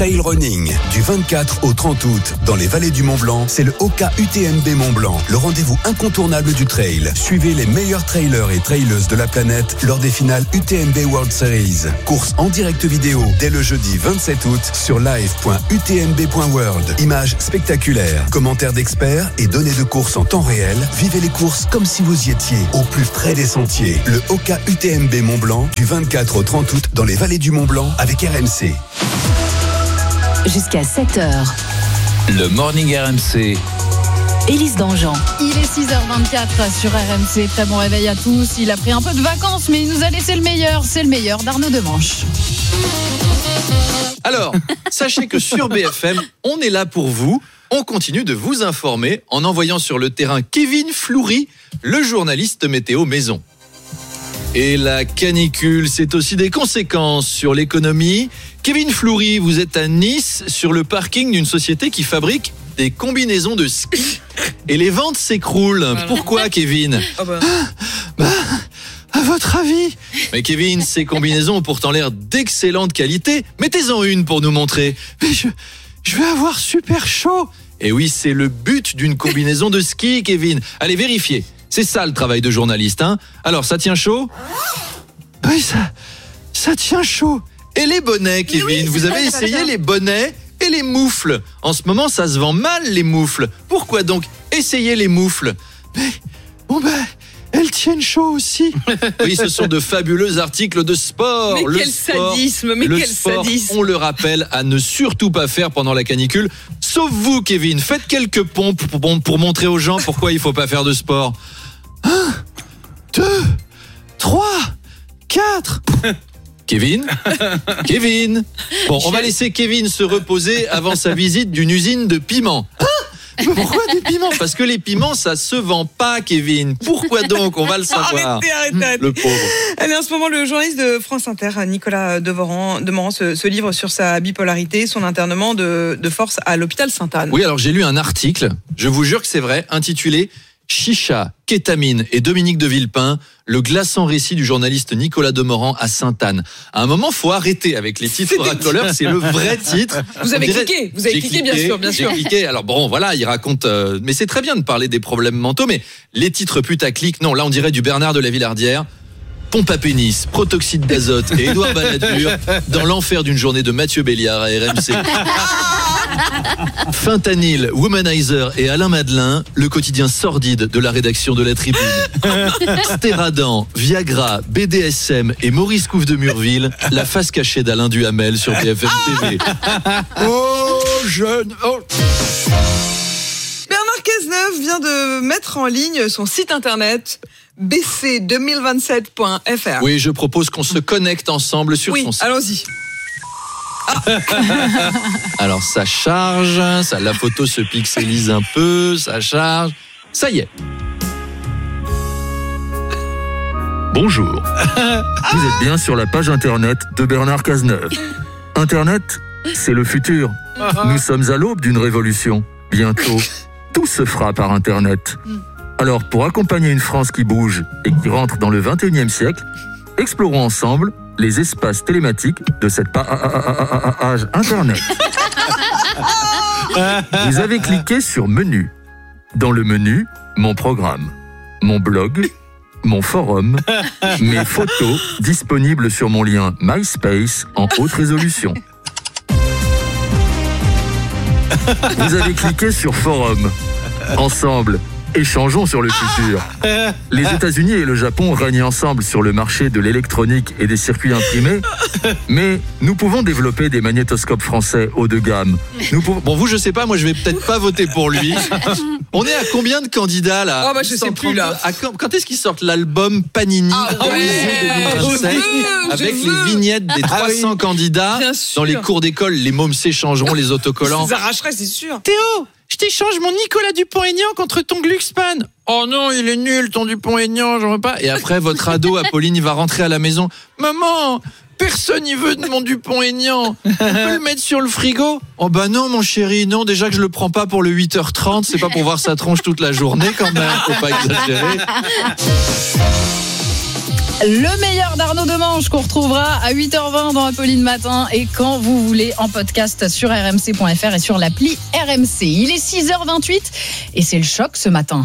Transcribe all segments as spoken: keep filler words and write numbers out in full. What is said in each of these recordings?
Trail Running, du vingt-quatre au trente août, dans les vallées du Mont-Blanc, c'est le Oka U T M B Mont-Blanc, le rendez-vous incontournable du trail. Suivez les meilleurs trailers et traileuses de la planète lors des finales U T M B World Series. Course en direct vidéo dès le jeudi vingt-sept août sur live point u t m b point world. Images spectaculaires, commentaires d'experts et données de course en temps réel. Vivez les courses comme si vous y étiez, au plus près des sentiers. Le Oka U T M B Mont-Blanc, du vingt-quatre au trente août, dans les vallées du Mont-Blanc, avec R M C. Jusqu'à sept heures. Le Morning R M C. Élise Dangean. Il est six heures vingt-quatre sur R M C. Très bon réveil à tous. Il a pris un peu de vacances, mais il nous a laissé le meilleur. C'est le meilleur d'Arnaud Demanche. Alors, sachez que sur B F M, on est là pour vous. On continue de vous informer en envoyant sur le terrain Kevin Floury, le journaliste météo maison. Et la canicule, c'est aussi des conséquences sur l'économie. Kevin Floury, vous êtes à Nice, sur le parking d'une société qui fabrique des combinaisons de ski. Et les ventes s'écroulent. Pourquoi, Kevin ? Oh bah. Ah, bah, à votre avis ? Mais Kevin, ces combinaisons ont pourtant l'air d'excellente qualité. Mettez-en une pour nous montrer. Mais je, je vais avoir super chaud. Et oui, c'est le but d'une combinaison de ski, Kevin. Allez, vérifiez. C'est ça le travail de journaliste, hein ? Alors, ça tient chaud ? Oui, ça, ça tient chaud. Et les bonnets, Kevin, oui, vous avez essayé les bonnets et les moufles. En ce moment, ça se vend mal, les moufles. Pourquoi donc essayez les moufles ? Mais, bon ben, elles tiennent chaud aussi. Oui, ce sont de fabuleux articles de sport. Mais le quel sport, sadisme, mais le quel sport, sadisme. on le rappelle, à ne surtout pas faire pendant la canicule. Sauf vous, Kevin, faites quelques pompes pour, pour montrer aux gens pourquoi il ne faut pas faire de sport. Un, deux, trois, quatre... Kevin Kevin Bon, on va laisser Kevin se reposer avant sa visite d'une usine de piments. Ah, mais pourquoi des piments ? Parce que les piments, ça se vend pas, Kevin. Pourquoi donc ? On va le savoir. Arrêtez, arrêtez, arrêtez. Le pauvre. Allez, en ce moment, le journaliste de France Inter, Nicolas Demorand, Demorand se, se livre sur sa bipolarité, son internement de, de force à l'hôpital Sainte-Anne. Oui, alors j'ai lu un article, je vous jure que c'est vrai, intitulé « Chicha, kétamine et Dominique de Villepin, le glaçant récit du journaliste Nicolas Demorand à Sainte-Anne ». À un moment, faut arrêter avec les titres racoleurs, c'est le vrai titre. Vous avez dirait, cliqué, vous avez cliqué, cliqué, bien sûr, bien j'ai sûr. cliqué. Alors bon, voilà, il raconte, euh, mais c'est très bien de parler des problèmes mentaux, mais les titres putaclic, non, là on dirait du Bernard de la Villardière. Pompe à pénis, protoxyde d'azote et Édouard Balladur dans l'enfer d'une journée de Mathieu Béliard à R M C. Fentanyl, Womanizer et Alain Madelin, le quotidien sordide de la rédaction de La Tribune. Stéradan, Viagra, B D S M et Maurice Couve de Murville, la face cachée d'Alain Duhamel sur B F M T V. Oh, jeune, oh. Bernard Cazeneuve vient de mettre en ligne son site internet b c deux mille vingt-sept point f r. Oui, je propose qu'on se connecte ensemble sur oui, son site. allons-y. Alors ça charge, ça, la photo se pixelise un peu, ça charge. Ça y est. Bonjour. Vous êtes bien sur la page internet de Bernard Cazeneuve. Internet, c'est le futur. Nous sommes à l'aube d'une révolution. Bientôt, tout se fera par internet. Alors, pour accompagner une France qui bouge et qui rentre dans le vingt et unième siècle, explorons ensemble les espaces télématiques de cette page internet. Vous avez cliqué sur Menu. Dans le menu, mon programme, mon blog, mon forum, mes photos disponibles sur mon lien MySpace en haute résolution. Vous avez cliqué sur Forum. Ensemble, échangeons sur le futur. Les États-Unis et le Japon règnent ensemble sur le marché de l'électronique et des circuits imprimés, mais nous pouvons développer des magnétoscopes français haut de gamme. Nous pouvons... Bon, vous, je sais pas, moi je vais peut-être pas voter pour lui. On est à combien de candidats là ? Oh bah je sais plus là. À quand, quand est-ce qu'ils sortent l'album Panini ah, ouais. deux mille vingt-cinq, veux, avec les veux. vignettes des trois cents ah, oui. candidats dans les cours d'école, les mômes s'échangeront les autocollants. Ils arracheraient, c'est sûr. Théo, je t'échange mon Nicolas Dupont-Aignan contre ton Glucksmann. Oh non, il est nul ton Dupont-Aignan, j'en veux pas. Et après, votre ado, Apolline, il va rentrer à la maison. Maman, personne n'y veut de mon Dupont-Aignan. On peut le mettre sur le frigo ? Oh bah non, mon chéri, non, déjà que je le prends pas pour le huit heures trente, c'est pas pour voir sa tronche toute la journée quand même, faut pas exagérer. Le meilleur d'Arnaud Demanche qu'on retrouvera à huit heures vingt dans Apolline Matin et quand vous voulez en podcast sur r m c point f r et sur l'appli R M C. Il est six heures vingt-huit et c'est le choc ce matin.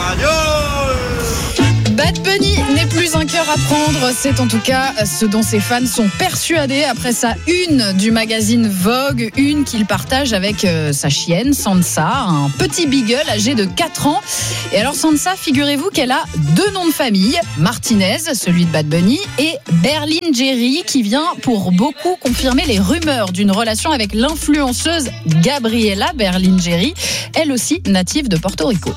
Bad Bunny n'est plus un cœur à prendre, c'est en tout cas ce dont ses fans sont persuadés après sa une du magazine Vogue, une qu'il partage avec euh, sa chienne Sansa, un petit beagle âgé de quatre ans. Et alors Sansa, figurez-vous qu'elle a deux noms de famille, Martinez, celui de Bad Bunny, et Berlingeri, qui vient pour beaucoup confirmer les rumeurs d'une relation avec l'influenceuse Gabriela Berlingeri, elle aussi native de Porto Rico.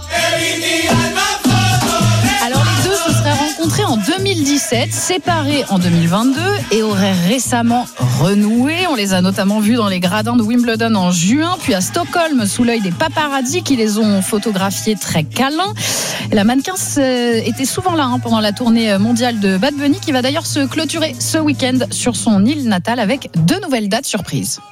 Alors les deux se seraient rencontrés en deux mille dix-sept, séparés en deux mille vingt-deux et auraient récemment renoué. On les a notamment vus dans les gradins de Wimbledon en juin, puis à Stockholm sous l'œil des paparazzi qui les ont photographiés très câlins. Et la mannequin était souvent là hein, pendant la tournée mondiale de Bad Bunny qui va d'ailleurs se clôturer ce week-end sur son île natale avec deux nouvelles dates surprises.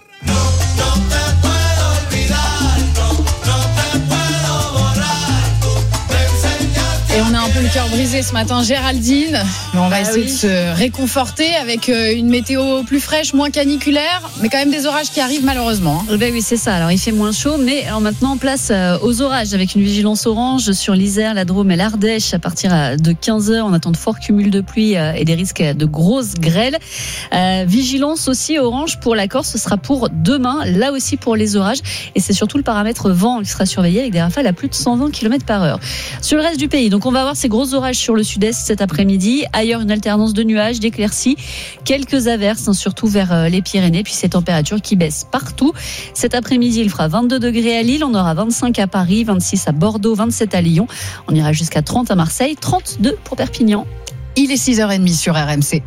Et on a un peu le cœur brisé ce matin, Géraldine. Mais on va bah essayer oui. de se réconforter avec une météo plus fraîche, moins caniculaire, mais quand même des orages qui arrivent malheureusement. Hein. Ben oui, c'est ça. Alors il fait moins chaud, mais alors maintenant place aux orages avec une vigilance orange sur l'Isère, la Drôme et l'Ardèche à partir de quinze heures. On attend de forts cumuls de pluie et des risques de grosses grêles. Euh, vigilance aussi orange pour la Corse. Ce sera pour demain, là aussi pour les orages. Et c'est surtout le paramètre vent qui sera surveillé avec des rafales à plus de cent vingt kilomètres par heure. Sur le reste du pays, donc on va avoir ces gros orages sur le sud-est cet après-midi. Ailleurs, une alternance de nuages, d'éclaircies, quelques averses, hein, surtout vers les Pyrénées. Puis ces températures qui baissent partout. Cet après-midi, il fera vingt-deux degrés à Lille. On aura vingt-cinq à Paris, vingt-six à Bordeaux, vingt-sept à Lyon. On ira jusqu'à trente à Marseille, trente-deux pour Perpignan. Il est six heures trente sur R M C.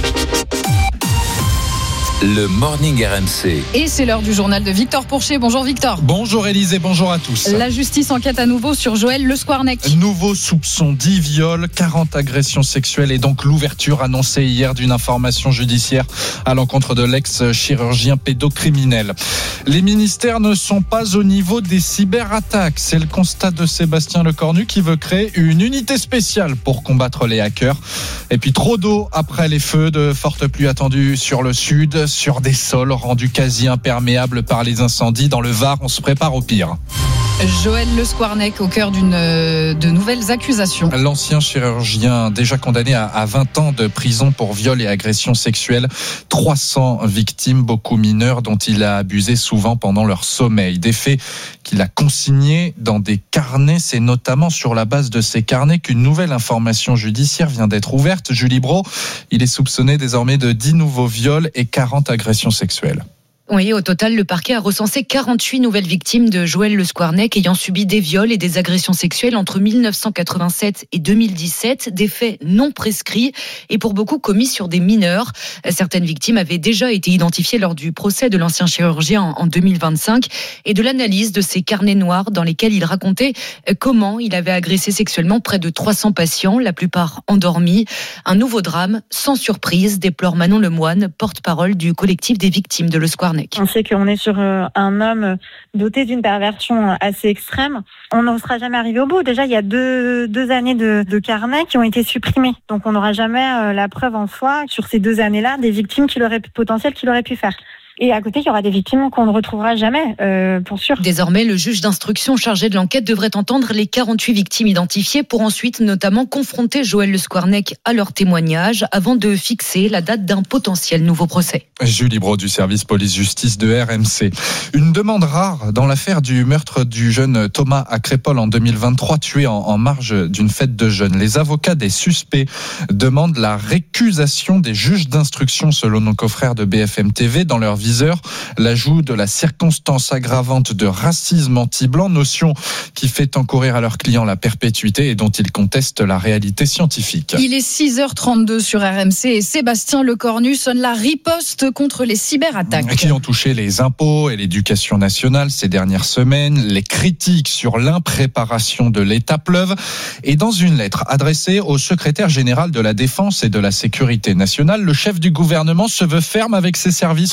Le Morning R M C. Et c'est l'heure du journal de Victor Pourchet. Bonjour Victor. Bonjour Élise et bonjour à tous. La justice enquête à nouveau sur Joël Le Squarnec. Nouveau soupçon, dix viols, quarante agressions sexuelles et donc l'ouverture annoncée hier d'une information judiciaire à l'encontre de l'ex-chirurgien pédocriminel. Les ministères ne sont pas au niveau des cyberattaques. C'est le constat de Sébastien Lecornu qui veut créer une unité spéciale pour combattre les hackers. Et puis trop d'eau après les feux, de fortes pluies attendues sur le sud, sur des sols rendus quasi imperméables par les incendies. Dans le Var, on se prépare au pire. Joël Le Squarnec au cœur d'une, de nouvelles accusations. L'ancien chirurgien déjà condamné à vingt ans de prison pour viol et agression sexuelle. trois cents victimes, beaucoup mineures, dont il a abusé souvent pendant leur sommeil. Des faits qu'il a consignés dans des carnets. C'est notamment sur la base de ces carnets qu'une nouvelle information judiciaire vient d'être ouverte. Julie Brault, il est soupçonné désormais de dix nouveaux viols et quarante agressions sexuelles. Oui, au total, le parquet a recensé quarante-huit nouvelles victimes de Joël Le Squarnec ayant subi des viols et des agressions sexuelles entre dix-neuf cent quatre-vingt-sept et deux mille dix-sept, des faits non prescrits et pour beaucoup commis sur des mineurs. Certaines victimes avaient déjà été identifiées lors du procès de l'ancien chirurgien en deux mille vingt-cinq et de l'analyse de ces carnets noirs dans lesquels il racontait comment il avait agressé sexuellement près de trois cents patients, la plupart endormis. Un nouveau drame, sans surprise, déplore Manon Lemoine, porte-parole du collectif des victimes de Le Squarnec. On sait qu'on est sur un homme doté d'une perversion assez extrême. On n'en sera jamais arrivé au bout. Déjà, il y a deux, deux années de, de carnets qui ont été supprimés. Donc, on n'aura jamais la preuve en soi sur ces deux années-là des victimes qu'il aurait, potentielles qu'il aurait pu faire. Et à côté, il y aura des victimes qu'on ne retrouvera jamais, euh, pour sûr. Désormais, le juge d'instruction chargé de l'enquête devrait entendre les quarante-huit victimes identifiées pour ensuite notamment confronter Joël Le Squarnec à leur témoignage avant de fixer la date d'un potentiel nouveau procès. Julie Brault du service police-justice de R M C. Une demande rare dans l'affaire du meurtre du jeune Thomas à Crépol en deux mille vingt-trois, tué en, en marge d'une fête de jeunes. Les avocats des suspects demandent la récusation des juges d'instruction selon nos confrères de B F M T V dans leur visite. L'ajout de la circonstance aggravante de racisme anti-blanc, notion qui fait encourir à leurs clients la perpétuité et dont ils contestent la réalité scientifique. Il est six heures trente-deux sur R M C et Sébastien Lecornu sonne la riposte contre les cyberattaques. Qui ont touché les impôts et l'éducation nationale ces dernières semaines. Les critiques sur l'impréparation de l'État pleuvent. Et dans une lettre adressée au secrétaire général de la Défense et de la Sécurité nationale, le chef du gouvernement se veut ferme avec ses services, Romain Cluzel.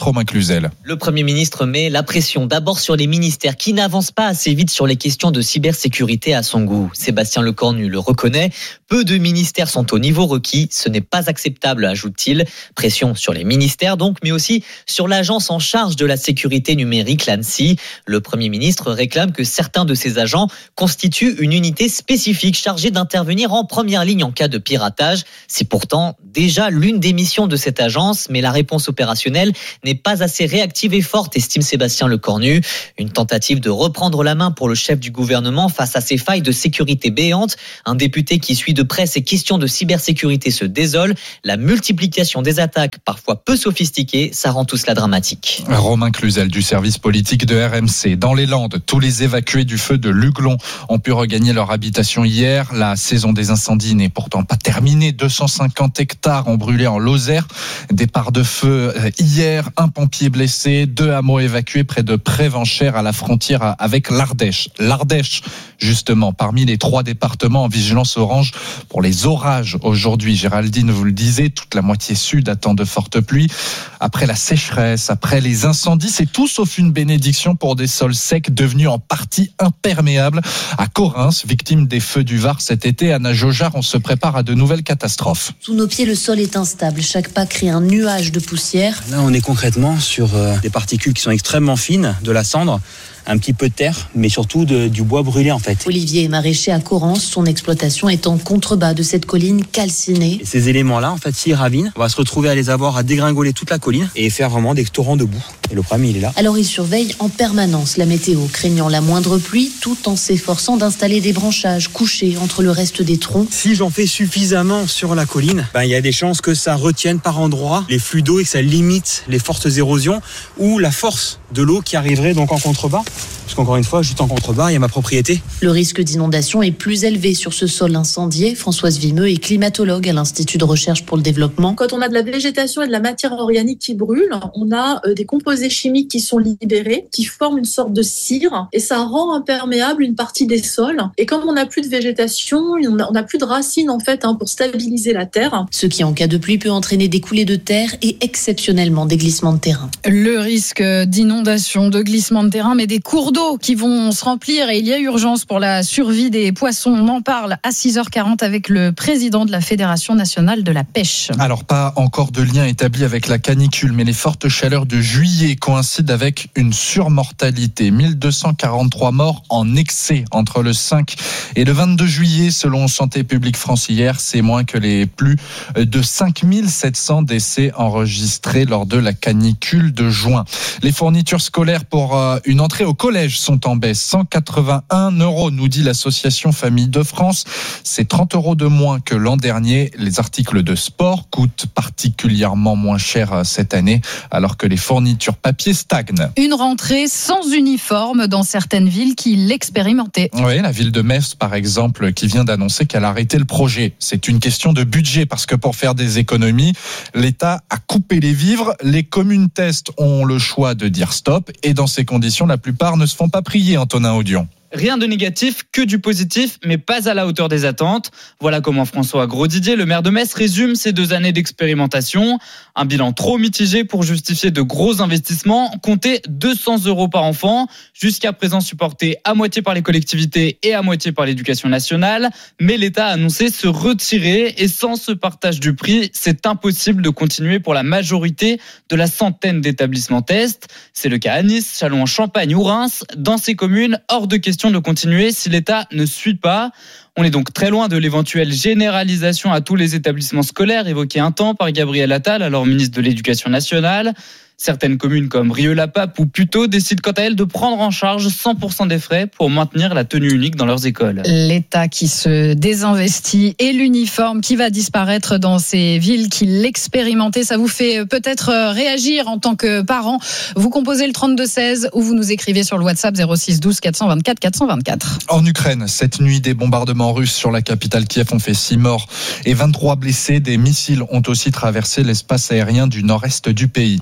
Cluzel. Le Premier ministre met la pression d'abord sur les ministères qui n'avancent pas assez vite sur les questions de cybersécurité à son goût. Sébastien Lecornu le reconnaît. Peu de ministères sont au niveau requis. Ce n'est pas acceptable, ajoute-t-il. Pression sur les ministères donc, mais aussi sur l'agence en charge de la sécurité numérique, l'ANSSI. Le Premier ministre réclame que certains de ses agents constituent une unité spécifique chargée d'intervenir en première ligne en cas de piratage. C'est pourtant déjà l'une des missions de cette agence, mais la réponse opérationnelle n'est pas assez réactive et forte, estime Sébastien Lecornu. Une tentative de reprendre la main pour le chef du gouvernement face à ces failles de sécurité béantes. Un député qui suit de près ces questions de cybersécurité se désole. La multiplication des attaques, parfois peu sophistiquées, ça rend tout cela dramatique. Romain Cluzel du service politique de R M C. Dans les Landes, tous les évacués du feu de Luglon ont pu regagner leur habitation hier. La saison des incendies n'est pourtant pas terminée. deux cent cinquante hectares ont brûlé en Lozère. Départ de feu hier, un pompier blessé, deux hameaux évacués près de Prévenchères à la frontière avec l'Ardèche. L'Ardèche, justement, parmi les trois départements en vigilance orange pour les orages aujourd'hui. Géraldine vous le disait, toute la moitié sud attend de fortes pluies. Après la sécheresse, après les incendies, c'est tout sauf une bénédiction pour des sols secs devenus en partie imperméables. À Correns, victime des feux du Var cet été, Anna Jaugeard, on se prépare à de nouvelles catastrophes. Sous nos pieds, le sol est instable. Chaque pas crée un nuage de poussière. Là, on est concrètement sur euh, des particules qui sont extrêmement fines, de la cendre, un petit peu de terre, mais surtout de, du bois brûlé en fait. Olivier est maraîcher à Correns, son exploitation est en contrebas de cette colline calcinée. Et ces éléments-là, en fait, s'ils ravinent, on va se retrouver à les avoir à dégringoler toute la colline et faire vraiment des torrents de boue. Et le problème, il est là. Alors il surveille en permanence la météo, craignant la moindre pluie, tout en s'efforçant d'installer des branchages couchés entre le reste des troncs. Si j'en fais suffisamment sur la colline, ben, il y a des chances que ça retienne par endroits les flux d'eau et que ça limite les fortes érosions ou la force de l'eau qui arriverait donc en contrebas. Parce qu'encore une fois, juste en contrebas, il y a ma propriété. Le risque d'inondation est plus élevé sur ce sol incendié. Françoise Vimeux est climatologue à l'Institut de recherche pour le développement. Quand on a de la végétation et de la matière organique qui brûle, on a des composés chimiques qui sont libérés, qui forment une sorte de cire, et ça rend imperméable une partie des sols. Et comme on n'a plus de végétation, on n'a plus de racines en fait hein, pour stabiliser la terre. Ce qui, en cas de pluie, peut entraîner des coulées de terre et exceptionnellement des glissements de terrain. Le risque d'inondation, de glissement de terrain, mais des cours d'eau qui vont se remplir et il y a urgence pour la survie des poissons. On en parle à six heures quarante avec le président de la Fédération nationale de la pêche. Alors, pas encore de lien établi avec la canicule, mais les fortes chaleurs de juillet coïncident avec une surmortalité. mille deux cent quarante-trois morts en excès entre le cinq et le vingt-deux juillet, selon Santé publique France hier. C'est moins que les plus de cinq mille sept cents décès enregistrés lors de la canicule de juin. Les fournitures scolaires pour une entrée au collège sont en baisse. cent quatre-vingt-un euros, nous dit l'association Famille de France. C'est trente euros de moins que l'an dernier. Les articles de sport coûtent particulièrement moins cher cette année, alors que les fournitures papier stagnent. Une rentrée sans uniforme dans certaines villes qui l'expérimentaient. Oui, la ville de Metz, par exemple, qui vient d'annoncer qu'elle a arrêté le projet. C'est une question de budget, parce que pour faire des économies, l'État a coupé les vivres. Les communes test ont le choix de dire stop, et dans ces conditions, la plupart ne se font pas prier, Antonin Audion. Rien de négatif, que du positif, mais pas à la hauteur des attentes. Voilà comment François Grosdidier, le maire de Metz, résume ces deux années d'expérimentation. Un bilan trop mitigé pour justifier de gros investissements. Comptez deux cents euros par enfant, jusqu'à présent supporté à moitié par les collectivités et à moitié par l'éducation nationale. Mais l'État a annoncé se retirer et sans ce partage du prix, c'est impossible de continuer pour la majorité de la centaine d'établissements tests. C'est le cas à Nice, Châlons-en-Champagne ou Reims. Dans ces communes, hors de question de continuer si l'État ne suit pas. On est donc très loin de l'éventuelle généralisation à tous les établissements scolaires évoquée un temps par Gabriel Attal, alors ministre de l'Éducation nationale. Certaines communes comme Rieux-la-Pape ou Puteaux décident quant à elles de prendre en charge cent pour cent des frais pour maintenir la tenue unique dans leurs écoles. L'État qui se désinvestit et l'uniforme qui va disparaître dans ces villes qui l'expérimentaient. Ça vous fait peut-être réagir en tant que parent. Vous composez le trente-deux seize ou vous nous écrivez sur le WhatsApp zéro six douze quatre cent vingt-quatre quatre cent vingt-quatre. En Ukraine, cette nuit, des bombardements russes sur la capitale Kiev ont fait six morts et vingt-trois blessés. Des missiles ont aussi traversé l'espace aérien du nord-est du pays.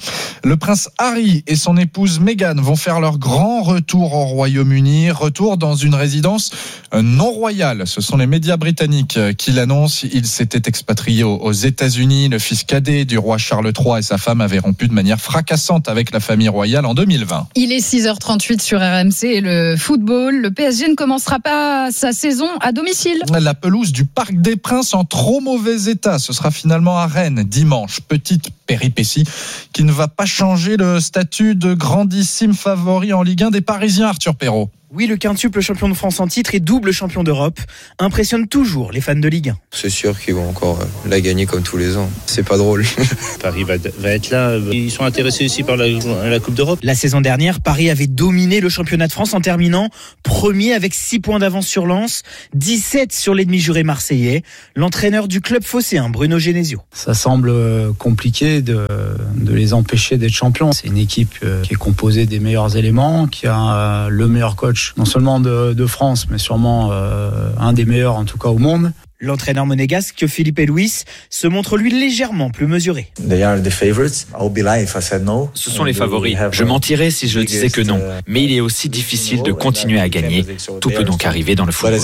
Le prince Harry et son épouse Meghan vont faire leur grand retour au Royaume-Uni, retour dans une résidence non royale. Ce sont les médias britanniques qui l'annoncent. Ils s'étaient expatriés aux États-Unis. Le fils cadet du roi Charles trois et sa femme avaient rompu de manière fracassante avec la famille royale en deux mille vingt. Il est six heures trente-huit sur R M C et le football. Le P S G ne commencera pas sa saison à domicile. La pelouse du Parc des Princes en trop mauvais état. Ce sera finalement à Rennes dimanche. Petite péripétie qui ne va pas changer le statut de grandissime favori en Ligue un des Parisiens, Arthur Perrault. Oui, le quintuple champion de France en titre et double champion d'Europe impressionne toujours les fans de Ligue un. C'est sûr qu'ils vont encore la gagner comme tous les ans. C'est pas drôle. Paris va, va être là. Ils sont intéressés aussi par la, la Coupe d'Europe. La saison dernière, Paris avait dominé le championnat de France en terminant premier avec six points d'avance sur Lens, dix-sept sur l'ennemi juré marseillais. L'entraîneur du club phocéen, Bruno Genesio. Ça semble compliqué de, de les empêcher d'être champions. C'est une équipe qui est composée des meilleurs éléments, qui a le meilleur coach non seulement de, de France, mais sûrement euh, un des meilleurs en tout cas au monde. L'entraîneur monégasque Philippe Luis se montre lui légèrement plus mesuré. Ce sont les favoris. Je mentirais si je disais que non. Mais il est aussi difficile de continuer à gagner. Tout peut donc arriver dans le football.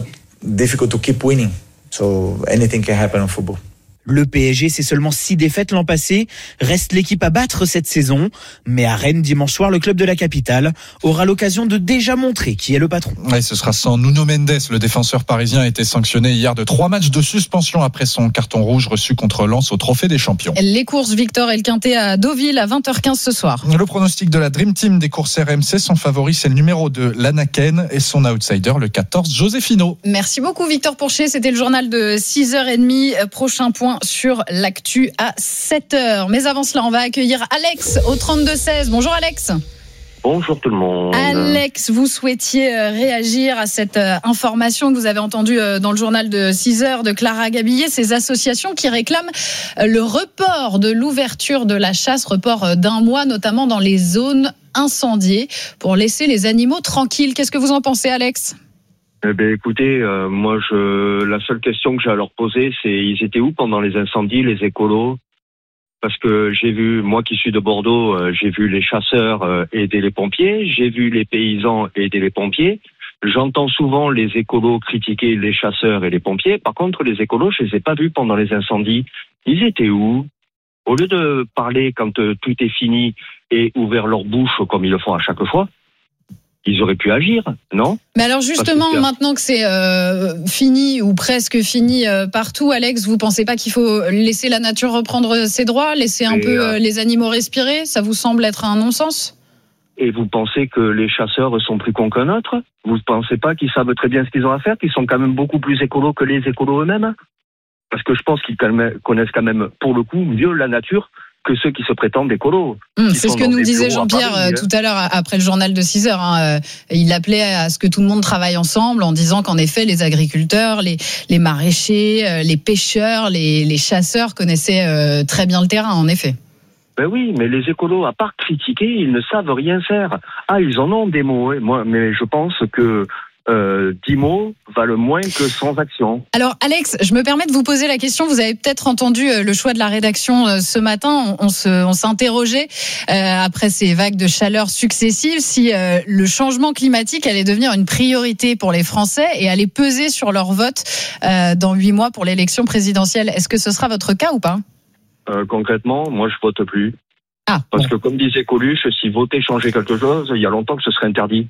Le P S G, c'est seulement six défaites l'an passé. Reste l'équipe à battre cette saison. Mais à Rennes, dimanche soir, le club de la capitale aura l'occasion de déjà montrer qui est le patron. Ouais, ce sera sans Nuno Mendes. Le défenseur parisien a été sanctionné hier de trois matchs de suspension après son carton rouge reçu contre Lens au Trophée des Champions. Les courses Victor et le Quintet à Deauville à vingt heures quinze ce soir. Le pronostic de la Dream Team des courses R M C, son favori, c'est le numéro deux, l'Anaken, et son outsider, le quatorze, Josefino. Merci beaucoup Victor Pourchet. C'était le journal de six heures trente. Prochain point sur l'actu à sept heures. Mais avant cela, on va accueillir Alex au trente-deux seize. Bonjour Alex. Bonjour tout le monde. Alex, vous souhaitiez réagir à cette information que vous avez entendue dans le journal de six heures de Clara Gabillet, ces associations qui réclament le report de l'ouverture de la chasse, report d'un mois, notamment dans les zones incendiées, pour laisser les animaux tranquilles. Qu'est-ce que vous en pensez, Alex ? Eh bien, écoutez, euh, moi, je, la seule question que j'ai à leur poser, c'est ils étaient où pendant les incendies, les écolos ? Parce que j'ai vu, moi qui suis de Bordeaux, euh, j'ai vu les chasseurs euh, aider les pompiers, j'ai vu les paysans aider les pompiers. J'entends souvent les écolos critiquer les chasseurs et les pompiers. Par contre, les écolos, je les ai pas vus pendant les incendies. Ils étaient où ? Au lieu de parler quand euh, tout est fini et ouvrir leur bouche comme ils le font à chaque fois, ils auraient pu agir, non ? Mais alors justement, que maintenant que c'est euh, fini ou presque fini euh, partout, Alex, vous pensez pas qu'il faut laisser la nature reprendre ses droits, laisser un Et peu euh, les animaux respirer ? Ça vous semble être un non-sens ? Et vous pensez que les chasseurs sont plus cons qu'un autre ? Vous ne pensez pas qu'ils savent très bien ce qu'ils ont à faire, qu'ils sont quand même beaucoup plus écolos que les écolos eux-mêmes ? Parce que je pense qu'ils connaissent quand même, pour le coup, mieux la nature que ceux qui se prétendent écolos. Mmh, c'est ce que nous disait Jean-Pierre Paris, euh, tout à l'heure après le journal de six heures. Hein. Il appelait à ce que tout le monde travaille ensemble en disant qu'en effet, les agriculteurs, les, les maraîchers, euh, les pêcheurs, les, les chasseurs connaissaient euh, très bien le terrain, en effet. Ben oui, mais les écolos, à part critiquer, ils ne savent rien faire. Ah, ils en ont des mots, hein. Moi, mais je pense que Euh, dix mots valent moins que cent actions. Alors Alex, je me permets de vous poser la question, vous avez peut-être entendu le choix de la rédaction ce matin, on, on, se, on s'interrogeait euh, après ces vagues de chaleur successives si euh, le changement climatique allait devenir une priorité pour les Français et allait peser sur leur vote euh, dans huit mois pour l'élection présidentielle. Est-ce que ce sera votre cas ou pas ? euh, Concrètement, moi je vote plus. Ah, Parce bon. que comme disait Coluche, si voter changeait quelque chose, il y a longtemps que ce serait interdit.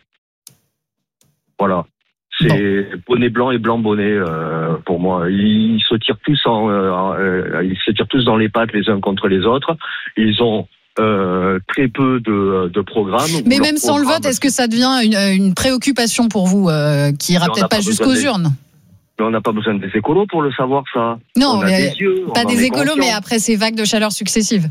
Voilà, c'est bon. Bonnet blanc et blanc bonnet euh, pour moi. Ils se tirent tous en, euh, ils se tirent tous dans les pattes les uns contre les autres. Ils ont euh, très peu de, de programmes. Mais même sans le vote, est-ce que ça devient une, une préoccupation pour vous euh, qui ira peut-être pas, pas jusqu'aux des... urnes ? Mais on n'a pas besoin des écolos pour le savoir ça. Non, on a mais des yeux, pas des écolos, mais après ces vagues de chaleur successives.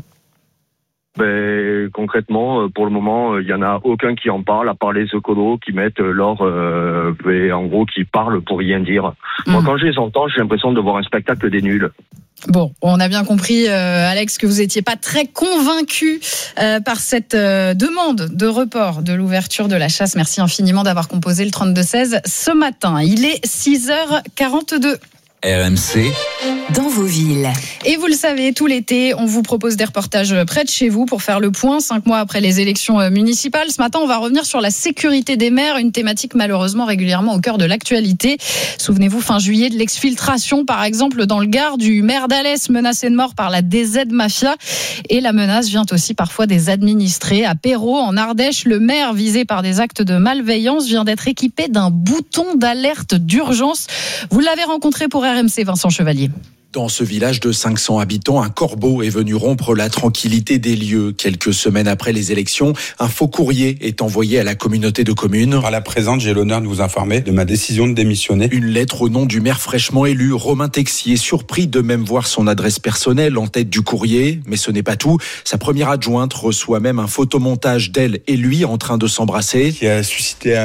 Ben, concrètement, pour le moment, il y en a aucun qui en parle, à part les écolos qui mettent leur, euh, en gros, qui parlent pour rien dire. Mmh. Moi, quand je les entends, j'ai l'impression de voir un spectacle des nuls. Bon, on a bien compris, euh, Alex, que vous n'étiez pas très convaincu euh, par cette euh, demande de report de l'ouverture de la chasse. Merci infiniment d'avoir composé le trente-deux seize ce matin. Il est six heures quarante-deux. R M C, dans vos villes. Et vous le savez, tout l'été, on vous propose des reportages près de chez vous pour faire le point, cinq mois après les élections municipales. Ce matin, on va revenir sur la sécurité des maires, une thématique malheureusement régulièrement au cœur de l'actualité. Souvenez-vous, fin juillet, de l'exfiltration, par exemple, dans le Gard, du maire d'Alès menacé de mort par la D Z Mafia. Et la menace vient aussi parfois des administrés. À Perrault, en Ardèche, le maire visé par des actes de malveillance vient d'être équipé d'un bouton d'alerte d'urgence. Vous l'avez rencontré pour R M C, Vincent Chevalier. Dans ce village de cinq cents habitants, un corbeau est venu rompre la tranquillité des lieux. Quelques semaines après les élections, un faux courrier est envoyé à la communauté de communes. Par la présente, j'ai l'honneur de vous informer de ma décision de démissionner. Une lettre au nom du maire fraîchement élu, Romain Texier, surpris de même voir son adresse personnelle en tête du courrier. Mais ce n'est pas tout. Sa première adjointe reçoit même un photomontage d'elle et lui en train de s'embrasser. Qui a suscité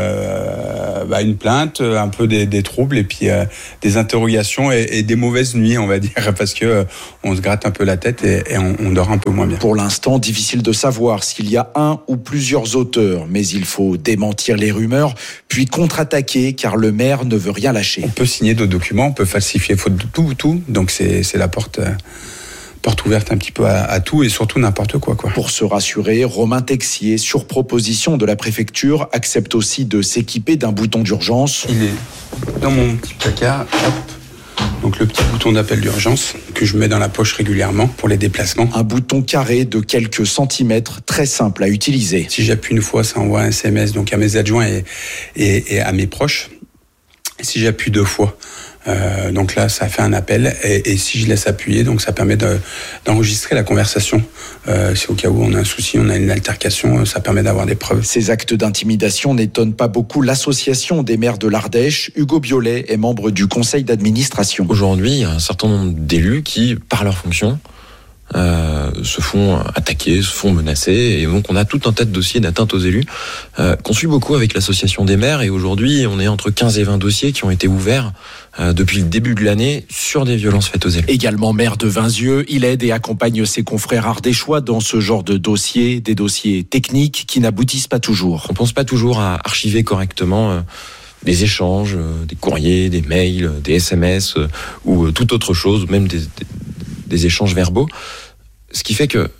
euh, bah, une plainte, un peu des, des troubles et puis euh, des interrogations et, et des mauvaises nuit, on va dire, parce que euh, on se gratte un peu la tête et, et on, on dort un peu moins bien. Pour l'instant, difficile de savoir s'il y a un ou plusieurs auteurs, mais il faut démentir les rumeurs, puis contre-attaquer, car le maire ne veut rien lâcher. On peut signer d'autres documents, on peut falsifier faute de tout, tout. Donc c'est, c'est la porte... Euh porte ouverte un petit peu à, à tout et surtout n'importe quoi, quoi. Pour se rassurer, Romain Texier, sur proposition de la préfecture, accepte aussi de s'équiper d'un bouton d'urgence. Il est dans mon petit placard, hop. Donc le petit bouton d'appel d'urgence que je mets dans la poche régulièrement pour les déplacements. Un bouton carré de quelques centimètres, très simple à utiliser. Si j'appuie une fois, ça envoie un S M S donc à mes adjoints et, et, et à mes proches. Et si j'appuie deux fois, Euh, donc là, ça fait un appel et, et si je laisse appuyer, donc ça permet de, d'enregistrer la conversation. Euh, si au cas où on a un souci, on a une altercation, ça permet d'avoir des preuves. Ces actes d'intimidation n'étonnent pas beaucoup l'association des maires de l'Ardèche. Hugo Biolay est membre du conseil d'administration. Aujourd'hui, il y a un certain nombre d'élus qui, par leur fonction, Euh, se font attaquer, se font menacer, et donc on a tout un tas de dossiers d'atteinte aux élus euh, qu'on suit beaucoup avec l'association des maires, et aujourd'hui on est entre quinze et vingt dossiers qui ont été ouverts euh, depuis le début de l'année sur des violences faites aux élus. Également maire de Vinzieux, il aide et accompagne ses confrères ardéchois dans ce genre de dossiers, des dossiers techniques qui n'aboutissent pas toujours. On pense pas toujours à archiver correctement euh, des échanges, euh, des courriers, des mails, des S M S euh, ou euh, toute autre chose, même des, des des échanges verbaux, ce qui fait que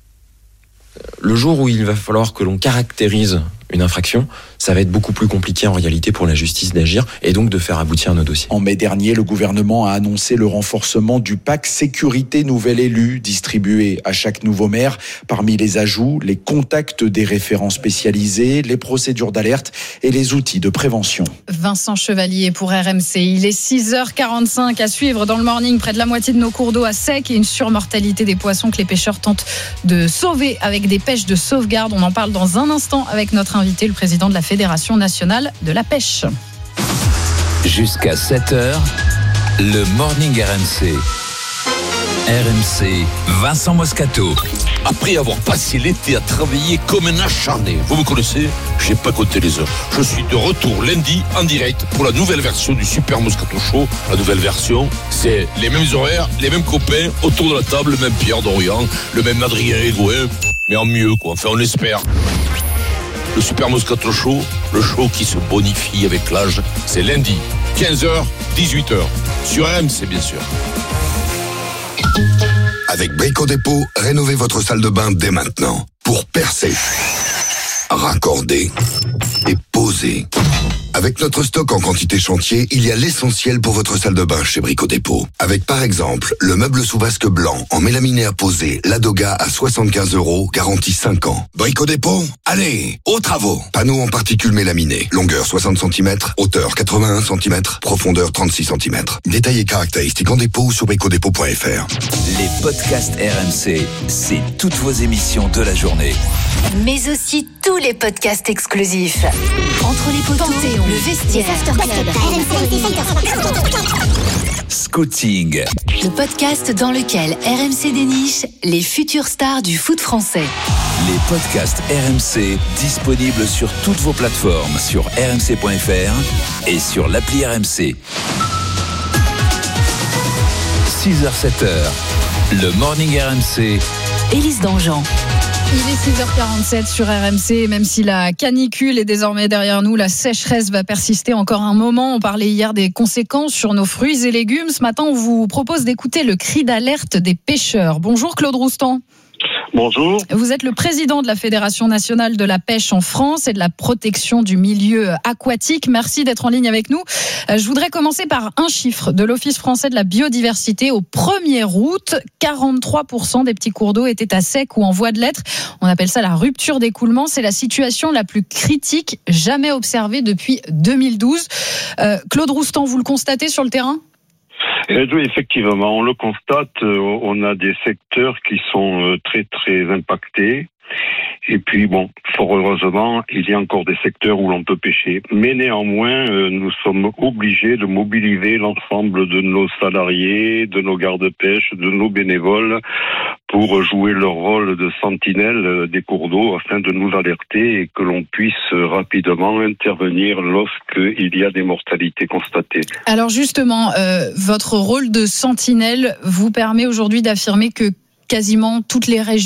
le jour où il va falloir que l'on caractérise une infraction, ça va être beaucoup plus compliqué en réalité pour la justice d'agir et donc de faire aboutir nos dossiers. En mai dernier, le gouvernement a annoncé le renforcement du pack sécurité nouvel élu distribué à chaque nouveau maire. Parmi les ajouts, les contacts des référents spécialisés, les procédures d'alerte et les outils de prévention. Vincent Chevalier pour R M C. Il est six heures quarante-cinq à suivre dans le morning. Près de la moitié de nos cours d'eau à sec et une surmortalité des poissons que les pêcheurs tentent de sauver avec des pêches de sauvegarde. On en parle dans un instant avec notre invité, le président de la Fédération nationale de la pêche. Jusqu'à sept heures, le Morning R M C. R M C, Vincent Moscato. Après avoir passé l'été à travailler comme un acharné, vous me connaissez, j'ai pas compté les heures. Je suis de retour lundi en direct pour la nouvelle version du Super Moscato Show. La nouvelle version, c'est les mêmes horaires, les mêmes copains, autour de la table, le même Pierre Dorian, le même Adrien Egoin, mais en mieux quoi, enfin on espère. Le Super Moscato Show, le show qui se bonifie avec l'âge, c'est lundi, quinze heures, dix-huit heures, sur R M C bien sûr. Avec Brico Dépôt, rénovez votre salle de bain dès maintenant. Pour percer, raccorder et poser. Avec notre stock en quantité chantier, il y a l'essentiel pour votre salle de bain chez Brico Dépôt. Avec par exemple, le meuble sous vasque blanc en mélaminé à poser, Ladoga à soixante-quinze euros, garantie cinq ans. Brico Dépôt, allez, aux travaux. Panneau en particules mélaminées, longueur soixante centimètres, hauteur quatre-vingt-un centimètres, profondeur trente-six centimètres. Détails et caractéristiques en dépôt sur bricodépôt point f r. Les podcasts R M C, c'est toutes vos émissions de la journée. Mais aussi tous les podcasts exclusifs. Entre les poteaux, Panthéon, le vestiaire, Scouting. Le podcast dans lequel R M C déniche les futures stars du foot français. Les podcasts R M C disponibles sur toutes vos plateformes, sur r m c point f r et sur l'appli R M C. six heures sept heures, le Morning R M C. Élise Dangean. Il est six heures quarante-sept sur R M C. Même si la canicule est désormais derrière nous, la sécheresse va persister encore un moment. On parlait hier des conséquences sur nos fruits et légumes. Ce matin, on vous propose d'écouter le cri d'alerte des pêcheurs. Bonjour Claude Roustan. Bonjour. Vous êtes le président de la Fédération nationale de la pêche en France et de la protection du milieu aquatique. Merci d'être en ligne avec nous. Je voudrais commencer par un chiffre de l'Office français de la biodiversité. Au premier août, quarante-trois pour cent des petits cours d'eau étaient à sec ou en voie de l'être. On appelle ça la rupture d'écoulement. C'est la situation la plus critique jamais observée depuis deux mille douze. Euh, Claude Roustan, vous le constatez sur le terrain ? Oui, effectivement, on le constate, on a des secteurs qui sont très très impactés. Et puis bon, fort heureusement, il y a encore des secteurs où l'on peut pêcher. Mais néanmoins, nous sommes obligés de mobiliser l'ensemble de nos salariés, de nos gardes-pêche, de nos bénévoles pour jouer leur rôle de sentinelle des cours d'eau afin de nous alerter et que l'on puisse rapidement intervenir lorsqu'il y a des mortalités constatées. Alors justement, euh, votre rôle de sentinelle vous permet aujourd'hui d'affirmer que quasiment toutes les régions